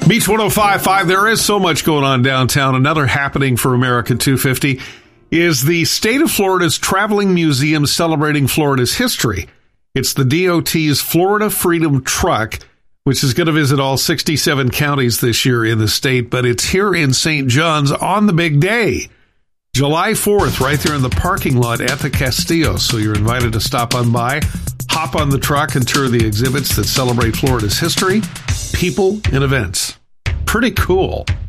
Beach 105.5, there is so much going on downtown. Another happening for America 250 is the state of Florida's traveling museum celebrating Florida's history. It's the DOT's Florida Freedom Truck, which is going to visit all 67 counties this year in the state, but it's here in St. John's on the big day, July 4th, right there in the parking lot at the Castillo. So you're invited to stop on by, hop on the truck, and tour the exhibits that celebrate Florida's history, people, and events. Pretty cool.